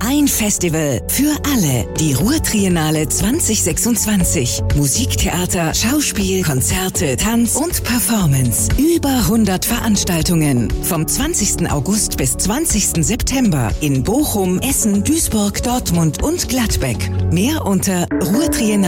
Ein Festival für alle. Die Ruhr-Triennale 2026. Musiktheater, Schauspiel, Konzerte, Tanz und Performance. Über 100 Veranstaltungen. Vom 20. August bis 20. September in Bochum, Essen, Duisburg, Dortmund und Gladbeck. Mehr unter ruhrtriennale.de.